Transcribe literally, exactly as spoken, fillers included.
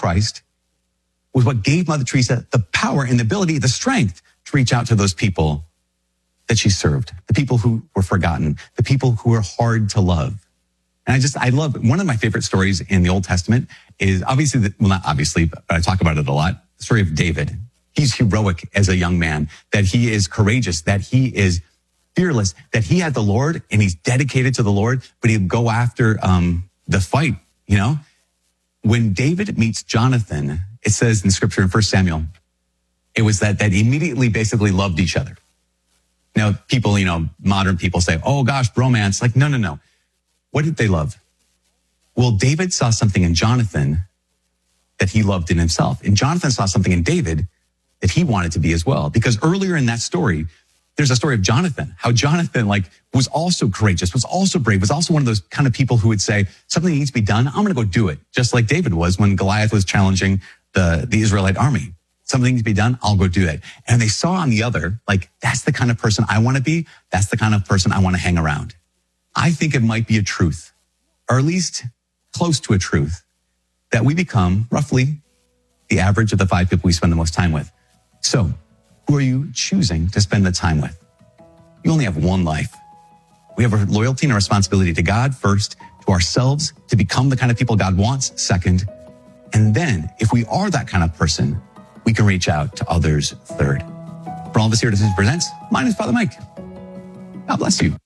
Christ was what gave Mother Teresa the power and the ability, the strength to reach out to those people that she served, the people who were forgotten, the people who were hard to love. And I just, I love, one of my favorite stories in the Old Testament is obviously, the, well, not obviously, but I talk about it a lot, the story of David. He's heroic as a young man, that he is courageous, that he is fearless, that he had the Lord and he's dedicated to the Lord, but he'd go after um, the fight, you know? When David meets Jonathan, it says in scripture in First Samuel, it was that, that immediately basically loved each other. Now, people, you know, modern people say, oh gosh, bromance. Like, no, no, no. What did they love? Well, David saw something in Jonathan that he loved in himself. And Jonathan saw something in David that he wanted to be as well. Because earlier in that story, there's a story of Jonathan, how Jonathan like was also courageous, was also brave, was also one of those kind of people who would say, something needs to be done, I'm going to go do it. Just like David was when Goliath was challenging the, the Israelite army. Something needs to be done, I'll go do it. And they saw on the other, like, that's the kind of person I want to be. That's the kind of person I want to hang around. I think it might be a truth, or at least close to a truth, that we become roughly the average of the five people we spend the most time with. So, who are you choosing to spend the time with? You only have one life. We have a loyalty and a responsibility to God first, to ourselves, to become the kind of people God wants second. And then, if we are that kind of person, we can reach out to others third. For all of us here at Decisions Presents, my name is Father Mike. God bless you.